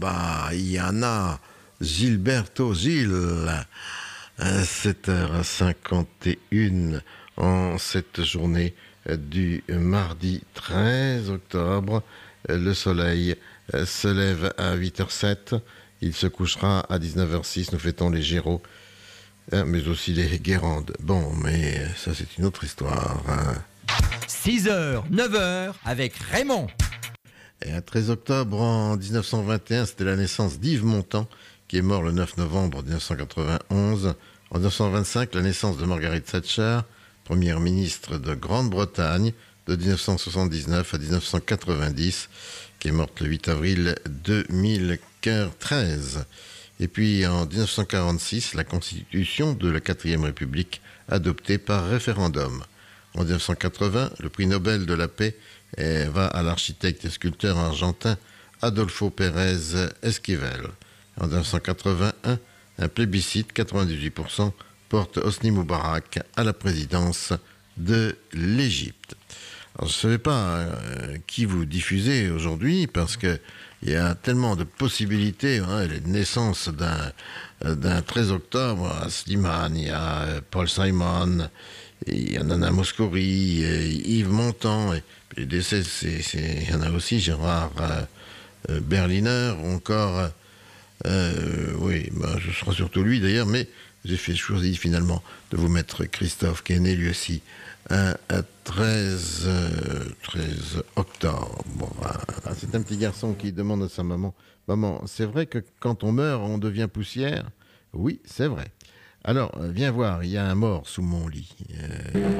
il y en a. Gilberto Gil, 7h51 en cette journée du mardi 13 octobre. Le soleil se lève à 8h07, il se couchera à 19h06. Nous fêtons les Gémeaux, mais aussi les Guérandes. Bon, mais ça c'est une autre histoire. 6h, 9h avec Raymond. Et à 13 octobre en 1921, c'était la naissance d'Yves Montand, qui est mort le 9 novembre 1991. En 1925, la naissance de Margaret Thatcher, première ministre de Grande-Bretagne, de 1979 à 1990, qui est morte le 8 avril 2013. Et puis en 1946, la constitution de la 4e République, adoptée par référendum. En 1980, le prix Nobel de la paix va à l'architecte et sculpteur argentin Adolfo Pérez Esquivel. En 1981, un plébiscite, 98%, porte Hosni Moubarak à la présidence de l'Égypte. Alors, je ne savais pas qui vous diffusez aujourd'hui, parce qu'il y a tellement de possibilités. Les naissances d'un 13 octobre, à Slimane, il y a Paul Simon, il y a Nana Mouskouri, Yves Montand, et les décès, il y en a aussi Gérard Berliner, ou encore, ce sera surtout lui d'ailleurs, mais j'ai choisi finalement de vous mettre Christophe, qui est né lui aussi à 13 octobre. Bon, voilà. C'est un petit garçon qui demande à sa maman, « Maman, c'est vrai que quand on meurt, on devient poussière ?» Oui, c'est vrai. Alors, viens voir, il y a un mort sous mon lit.